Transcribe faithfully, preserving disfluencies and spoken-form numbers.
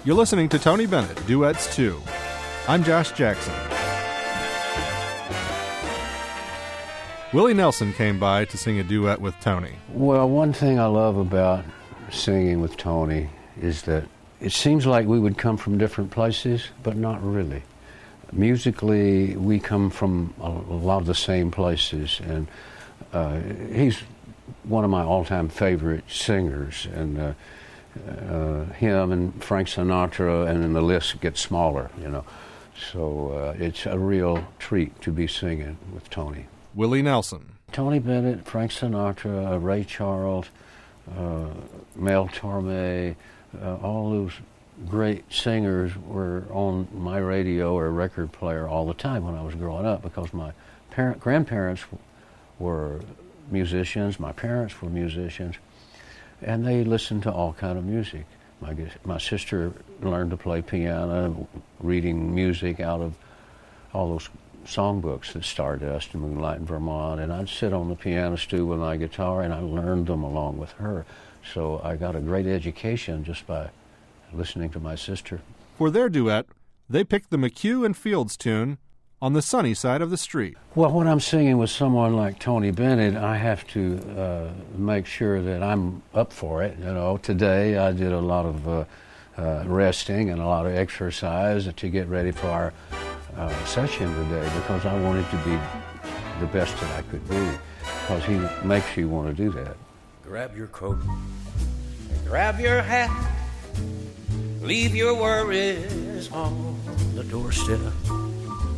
You're listening to Tony Bennett, Duets two. I'm Josh Jackson. Willie Nelson came by to sing a duet with Tony. Well, one thing I love about singing with Tony is that it seems like we would come from different places, but not really. Musically, we come from a lot of the same places, and uh, he's one of my all-time favorite singers, and uh, uh, him and Frank Sinatra, and then the list gets smaller, you know. So uh, it's a real treat to be singing with Tony. Willie Nelson. Tony Bennett, Frank Sinatra, Ray Charles, uh, Mel Torme, uh, all those great singers were on my radio or record player all the time when I was growing up, because my parent, grandparents were musicians, my parents were musicians, and they listened to all kind of music. My, my sister learned to play piano, reading music out of all those songbooks that Stardust and Moonlight in Vermont, and I'd sit on the piano stool with my guitar and I learned them along with her. So I got a great education just by listening to my sister. For their duet, they picked the McHugh and Fields tune, On the Sunny Side of the Street. Well, when I'm singing with someone like Tony Bennett, I have to uh, make sure that I'm up for it. You know, today I did a lot of uh, uh, resting and a lot of exercise to get ready for our Uh, session today, because I wanted to be the best that I could be, because he makes you want to do that. Grab your coat, grab your hat, leave your worries on the doorstep.